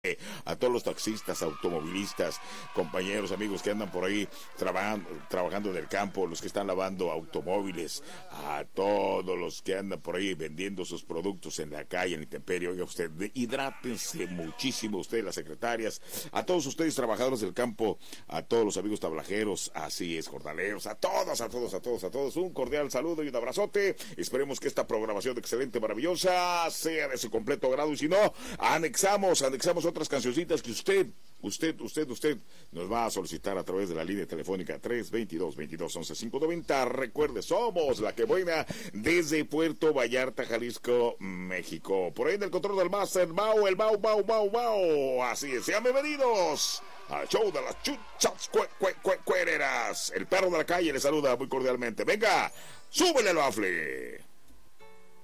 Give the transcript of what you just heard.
a todos los taxistas, automovilistas, compañeros, amigos que andan por ahí trabajando en el campo, los que están lavando automóviles, a todos los que andan por ahí vendiendo sus productos en la calle, en la intemperie. Oiga usted, hidrátense muchísimo, ustedes, las secretarias, a todos ustedes, trabajadores del campo, a todos los amigos tablajeros, así es, jornaleros, a todos, un cordial saludo y un abrazote. Esperemos que esta programación excelente, maravillosa, sea de su completo agrado, y si no, anexamos otras cancioncitas que usted nos va a solicitar a través de la línea telefónica 322-2211-590. Recuerde, somos la que buena desde Puerto Vallarta, Jalisco, México. Por ahí en el control del máster, el Mau. Así es, sean bienvenidos al show de las chuchas cuereras. El perro de la calle le saluda muy cordialmente. Venga, súbele al bafle.